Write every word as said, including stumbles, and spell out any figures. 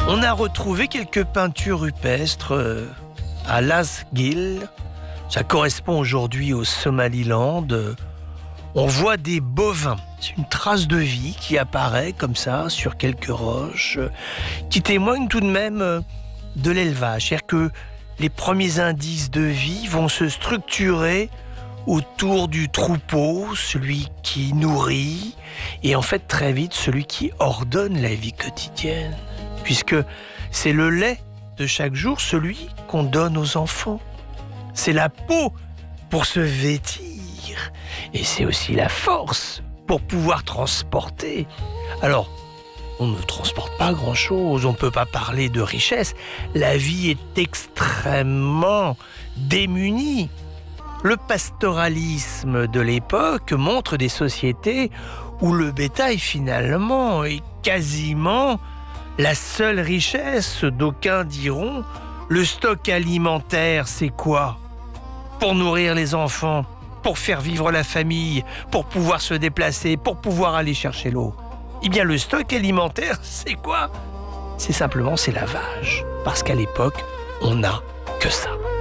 On a retrouvé quelques peintures rupestres euh, à Lasgil. Ça correspond aujourd'hui au Somaliland. On voit des bovins. C'est une trace de vie qui apparaît comme ça sur quelques roches, qui témoigne tout de même de l'élevage. C'est-à-dire que les premiers indices de vie vont se structurer autour du troupeau, celui qui nourrit, et en fait très vite celui qui ordonne la vie quotidienne, puisque c'est le lait de chaque jour, celui qu'on donne aux enfants. C'est la peau pour se vêtir, et c'est aussi la force pour pouvoir transporter. Alors, on ne transporte pas grand-chose, on ne peut pas parler de richesse. La vie est extrêmement démunie. Le pastoralisme de l'époque montre des sociétés où le bétail finalement est quasiment la seule richesse. D'aucuns diront, le stock alimentaire, c'est quoi? Pour nourrir les enfants, pour faire vivre la famille, pour pouvoir se déplacer, pour pouvoir aller chercher l'eau. Eh bien, le stock alimentaire, c'est quoi? C'est simplement, c'est la vache. Parce qu'à l'époque, on n'a que ça.